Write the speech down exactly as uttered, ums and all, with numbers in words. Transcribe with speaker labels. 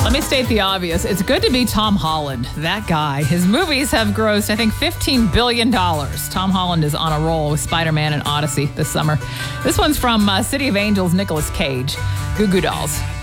Speaker 1: Let me state the obvious. It's good to be Tom Holland, that guy. His movies have grossed, I think, fifteen billion dollars. Tom Holland is on a roll with Spider-Man and Odyssey this summer. This one's from uh, City of Angels, Nicolas Cage, Goo Goo Dolls.